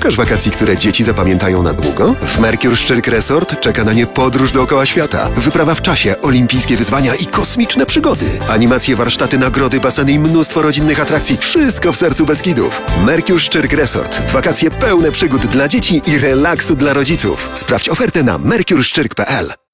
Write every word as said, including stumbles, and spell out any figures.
Szukasz wakacji, które dzieci zapamiętają na długo? W Mercure Szczyrk Resort czeka na nie podróż dookoła świata. Wyprawa w czasie, olimpijskie wyzwania i kosmiczne przygody. Animacje, warsztaty, nagrody, baseny i mnóstwo rodzinnych atrakcji. Wszystko w sercu Beskidów. Mercure Szczyrk Resort. Wakacje pełne przygód dla dzieci i relaksu dla rodziców. Sprawdź ofertę na mercure szczyrk kropka p l.